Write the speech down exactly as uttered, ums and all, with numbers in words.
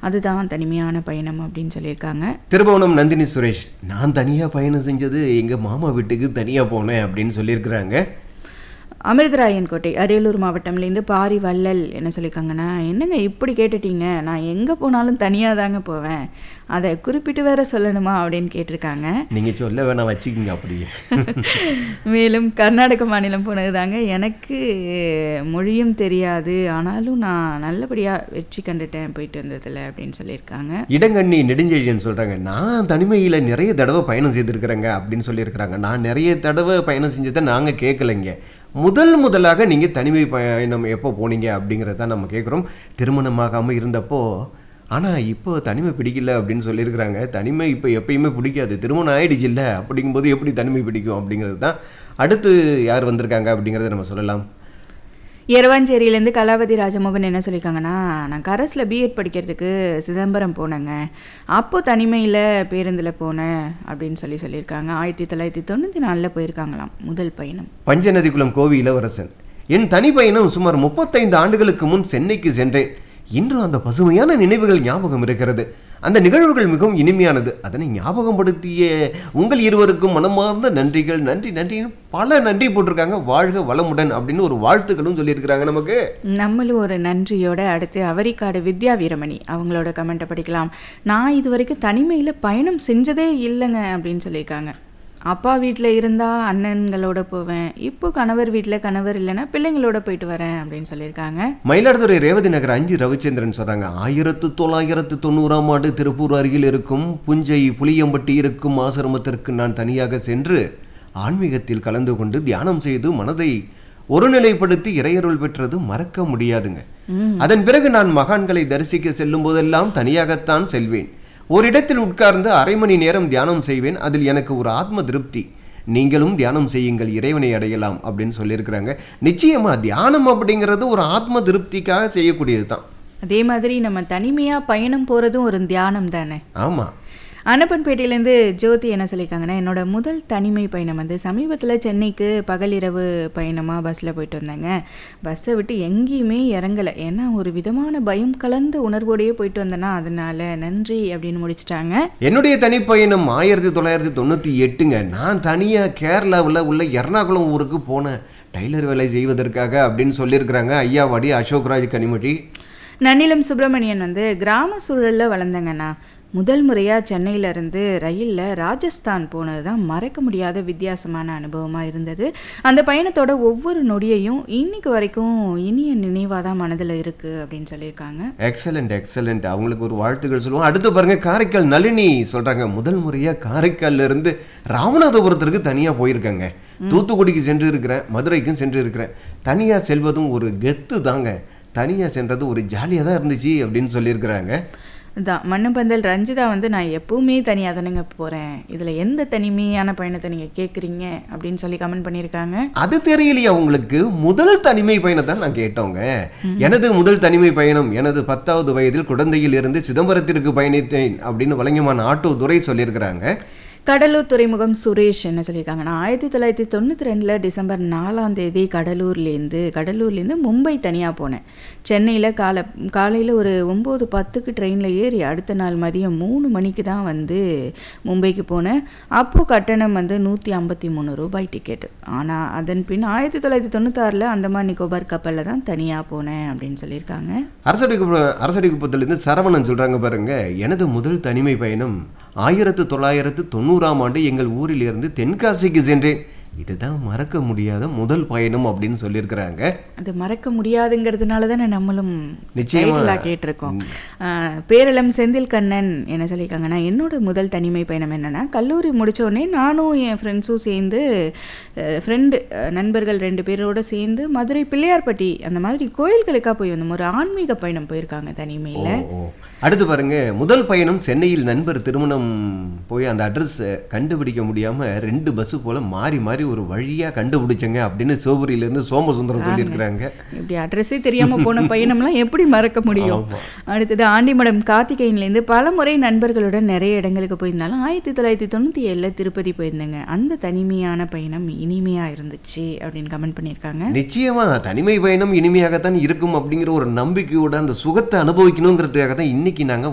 அதுதான் தனிமையான பயணம் அப்படின்னு சொல்லியிருக்காங்க. திருபுவனம் நந்தினி சுரேஷ், நான் தனியாக பயணம் செஞ்சது எங்கள் மாமா வீட்டுக்கு தனியாக போனேன் அப்படின்னு சொல்லியிருக்கிறாங்க. அமிர்தராயன் கோட்டை அரியலூர் மாவட்டம்லேருந்து பாரி வள்ளல் என்ன சொல்லியிருக்காங்கன்னா, என்னங்க இப்படி கேட்டுட்டீங்க, நான் எங்கே போனாலும் தனியாக தாங்க போவேன், அதை குறிப்பிட்டு வேற சொல்லணுமா அப்படின்னு கேட்டிருக்காங்க. நீங்கள் சொல்ல வேணாம், வச்சுக்கிங்க அப்படியே. மேலும் கர்நாடக மாநிலம் போனது தாங்க, எனக்கு மொழியும் தெரியாது, ஆனாலும் நான் நல்லபடியாக வெற்றி கண்டுட்டேன் போயிட்டு வந்ததில் அப்படின்னு சொல்லியிருக்காங்க. இடங்கண்ணி நெடுஞ்செழியன் சொல்கிறாங்க, நான் தனிமையில் நிறைய தடவை பயணம் செய்திருக்கிறேங்க அப்படின்னு சொல்லியிருக்கிறாங்க. நான் நிறைய தடவை பயணம் செஞ்சதை நாங்கள் கேட்கலைங்க, முதல் முதலாக நீங்கள் தனிமை பயணம் எப்போ போனீங்க அப்படிங்கிறத நம்ம கேட்குறோம். திருமணமாகாமல் இருந்தப்போ, ஆனால் இப்போ தனிமை பிடிக்கல அப்படின்னு சொல்லியிருக்கிறாங்க. தனிமை இப்போ எப்பயுமே பிடிக்காது, திருமணம் ஆயிடுச்சு இல்லை, அப்படிங்கும்போது எப்படி தனிமை பிடிக்கும் அப்படிங்கிறது தான். அடுத்து யார் வந்திருக்காங்க அப்படிங்கிறத நம்ம சொல்லலாம். எரவாஞ்சேரியிலேருந்து கலாவதி ராஜமோகன் என்ன சொல்லியிருக்காங்கன்னா, நான் கரஸில் பிஎட் படிக்கிறதுக்கு சிதம்பரம் போனேங்க, அப்போது தனிமையில் பேருந்தில் போனேன் அப்படின்னு சொல்லி சொல்லியிருக்காங்க. ஆயிரத்தி தொள்ளாயிரத்தி தொண்ணூற்றி நாலில் போயிருக்காங்களாம் முதல் பயணம். பஞ்சநதிக்குளம் கோவி இளவரசன், என் தனி பயணம் சுமார் முப்பத்தைந்து ஆண்டுகளுக்கு முன் சென்னைக்கு சென்றேன். இன்று அந்த பசுமையான நினைவுகள் ஞாபகம் இருக்கிறது. அந்த நிகழ்வுகள் மிகவும் இனிமையானது. அதனை ஞாபகப்படுத்திய உங்கள் இருவருக்கும் மனமார்ந்த நன்றிகள். நன்றி நன்றின்னு பல நன்றி போட்டிருக்காங்க. வாழ்க வளமுடன் அப்படின்னு ஒரு வாழ்த்துக்களும் சொல்லியிருக்கிறாங்க. நமக்கு நம்மளும் ஒரு நன்றியோட அடுத்து அவரிக்காடு வித்யா வீரமணி அவங்களோட கமெண்ட்டை படிக்கலாம். நான் இது வரைக்கும் தனிமையில் பயணம் செஞ்சதே இல்லைங்க அப்படின்னு சொல்லியிருக்காங்க. அப்பா வீட்டில் இருந்தால் அண்ணன்களோட போவேன், இப்போ கணவர் வீட்டில் கணவர் இல்லைன்னா பிள்ளைங்களோட போயிட்டு வரேன் அப்படின்னு சொல்லியிருக்காங்க. மயிலாடுதுறை ரேவதி நகர் அஞ்சு ரவிச்சந்திரன் சொல்கிறாங்க, ஆயிரத்து தொள்ளாயிரத்து தொண்ணூறாம் ஆண்டு திருப்பூர் அருகில் இருக்கும் புஞ்சை புளியம்பட்டி இருக்கும் ஆசிரமத்திற்கு நான் தனியாக சென்று ஆன்மீகத்தில் கலந்து கொண்டு தியானம் செய்து மனதை ஒருநிலைப்படுத்தி இறையருள் பெற்றது மறக்க முடியாதுங்க. அதன் பிறகு நான் மகான்களை தரிசிக்க செல்லும் போதெல்லாம் தனியாகத்தான் செல்வேன். ஒரு இடத்தில் உட்கார்ந்து அரை மணி நேரம் தியானம் செய்வேன். அதில் எனக்கு ஒரு ஆத்ம திருப்தி. நீங்களும் தியானம் செய்யுங்கள், இறைவனை அடையலாம் அப்படின்னு சொல்லியிருக்கிறாங்க. நிச்சயமா தியானம் அப்படிங்கிறது ஒரு ஆத்ம திருப்திக்காக செய்யக்கூடியது தான். அதே மாதிரி நம்ம தனிமையாக பயணம் போகிறதும் ஒரு தியானம் தானே. ஆமாம். அனப்பன்பேட்டையிலேருந்து ஜோதி என்ன சொல்லியிருக்காங்கன்னா, என்னோட முதல் தனிமை பயணம் வந்து சமீபத்தில் சென்னைக்கு பகலிரவு பயணமாக பஸ்ஸில் போயிட்டு வந்தேங்க. பஸ்ஸை விட்டு எங்கேயுமே இறங்கலை, ஏன்னா ஒரு விதமான பயம் கலந்த உணர்வோடையே போயிட்டு வந்தேன்னா அதனால நன்றி அப்படின்னு முடிச்சிட்டாங்க. என்னுடைய தனிப்பயணம் ஆயிரத்தி தொள்ளாயிரத்தி தொண்ணூற்றி எட்டுங்க. நான் தனியாக கேரளாவில் உள்ள எர்ணாகுளம் ஊருக்கு போனேன் டைலர் வேலை செய்வதற்காக அப்படின்னு சொல்லியிருக்கிறாங்க. ஐயாவாடி அசோக்ராஜ் கனிமொழி. நன்னிலம் சுப்பிரமணியன் வந்து கிராம சூழலில் வளர்ந்தேங்கண்ணா, முதல் முறையாக சென்னையிலேருந்து ரயிலில் ராஜஸ்தான் போனது தான் மறக்க முடியாத வித்தியாசமான அனுபவமாக இருந்தது. அந்த பயணத்தோட ஒவ்வொரு நொடியையும் இன்னைக்கு வரைக்கும் இனிய நினைவாக தான் மனதில் இருக்குது அப்படின்னு சொல்லியிருக்காங்க. எக்ஸலண்ட் எக்ஸலண்ட், அவங்களுக்கு ஒரு வாழ்த்துக்கள் சொல்லுவோம். அடுத்து பாருங்க, காரைக்கால் நளினி சொல்கிறாங்க, முதல் முறையாக காரைக்கால்ல இருந்து ராமநாதபுரத்திற்கு தனியாக போயிருக்காங்க. தூத்துக்குடிக்கு சென்று இருக்கிறேன், மதுரைக்கும் சென்று இருக்கிறேன். தனியாக செல்வதும் ஒரு கெத்து தாங்க, தனியாக சென்றது ஒரு ஜாலியாக தான் இருந்துச்சு அப்படின்னு சொல்லியிருக்கிறாங்க. தான் மண்ணுப்பந்தல் ரஞ்சிதா வந்து, நான் எப்பவுமே தனியாக தானேங்க போகிறேன், இதில் எந்த தனிமையான பயணத்தை நீங்கள் கேட்குறீங்க அப்படின்னு சொல்லி கமெண்ட் பண்ணியிருக்காங்க. அது தெரியலையா உங்களுக்கு? முதல் தனிமை பயணத்தை நான் கேட்டோங்க. எனது முதல் தனிமை பயணம் எனது பத்தாவது வயதில் குழந்தையில் இருந்து சிதம்பரத்திற்கு பயணித்தேன் அப்படின்னு வழங்கியமான ஆட்டோ துரை சொல்லியிருக்கிறாங்க. கடலூர் துறைமுகம் சுரேஷ் என்ன சொல்லியிருக்காங்கன்னா, ஆயிரத்தி தொள்ளாயிரத்தி தொண்ணூற்றி ரெண்டில் டிசம்பர் நாலாம் தேதி கடலூர்லேருந்து கடலூர்லேருந்து மும்பை தனியாக போனேன். சென்னையில் காலை காலையில் ஒரு ஒம்பது பத்துக்கு ட்ரெயினில் ஏறி அடுத்த நாள் மதியம் மூணு மணிக்கு தான் வந்து மும்பைக்கு போனேன். அப்போது கட்டணம் வந்து நூற்றி ஐம்பத்தி மூணு ரூபாய் டிக்கெட்டு. ஆனால் அதன் பின் ஆயிரத்தி தொள்ளாயிரத்தி தொண்ணூத்தாறில் அந்தமான் நிக்கோபார் கப்பலில் தான் தனியாக போனேன் அப்படின்னு சொல்லியிருக்காங்க. அரசடி அரசடி குப்பத்திலேருந்து சரவணன் சொல்கிறாங்க பாருங்க, எனது முதல் தனிமை பயணம் ஆயிரத்து தொள்ளாயிரத்து தொண்ணூறாம் ஆண்டு எங்கள் ஊரில் இருந்து தென்காசிக்கு சென்றேன். இதுதான் மறக்க முடியாத முதல் பயணம் அப்படின்னு சொல்லியிருக்கிறாங்க. அது மறக்க முடியாதுங்கிறதுனால தானே நம்மளும் நிச்சயமாக கேட்டிருக்கோம். பேரளம் செந்தில் கண்ணன் என்ன சொல்லியிருக்காங்கன்னா, என்னோட முதல் தனிமை பயணம் என்னென்னா, கல்லூரி முடித்த உடனே நானும் என் ஃப்ரெண்ட்ஸும் சேர்ந்து ஃப்ரெண்டு நண்பர்கள் ரெண்டு பேரோடு சேர்ந்து மதுரை பிள்ளையார்பட்டி அந்த மாதிரி கோயில்களுக்காக போய் வந்தோம். ஒரு ஆன்மீக பயணம் போயிருக்காங்க தனிமையில். அடுத்து பாருங்க, முதல் பயணம் சென்னையில் நண்பர் திருமணம் போய் அந்த அட்ரஸ் கண்டுபிடிக்க முடியாமல் ரெண்டு பஸ்ஸு போல் மாறி மாறி ஒரு வழியாக கண்டுபிடிச்சங்க அப்படின்னு சிவபுரியிலேருந்து சோமசுந்தரம் சொல்லியிருக்கிறாங்க. இப்படி அட்ரஸே தெரியாமல் போன பயணம்லாம் எப்படி மறக்க முடியும்? அடுத்தது ஆண்டிமடம் கார்த்திகேயன்லேருந்து பல முறை நண்பர்களுடன் நிறைய இடங்களுக்கு போயிருந்தாலும் ஆயிரத்தி தொள்ளாயிரத்தி தொண்ணூற்றி ஏழில் திருப்பதி போயிருந்தேங்க. அந்த தனிமையான பயணம் இனிமையாக இருந்துச்சு அப்படின்னு கமெண்ட் பண்ணியிருக்காங்க. நிச்சயமாக தனிமை பயணம் இனிமையாகத்தான் இருக்கும் அப்படிங்கிற ஒரு நம்பிக்கையோட அந்த சுகத்தை அனுபவிக்கணுங்கிறதுக்காக தான் இன்னைக்கு நாங்கள்